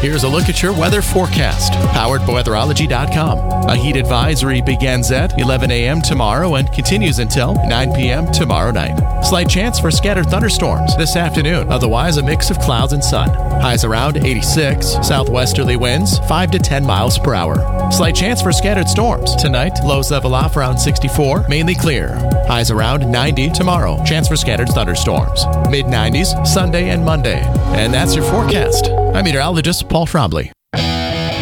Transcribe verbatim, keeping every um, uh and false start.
Here's a look at your weather forecast, powered by weatherology dot com. A heat advisory begins at eleven a.m. tomorrow and continues until nine p.m. tomorrow night. Slight chance for scattered thunderstorms this afternoon, otherwise a mix of clouds and sun. Highs around eighty-six, southwesterly winds five to ten miles per hour. Slight chance for scattered storms. Tonight, lows level off around sixty-four, mainly clear. Highs around ninety tomorrow, chance for scattered thunderstorms. mid nineties Sunday and Monday. And that's your forecast. I'm meteorologist Paul Trombley.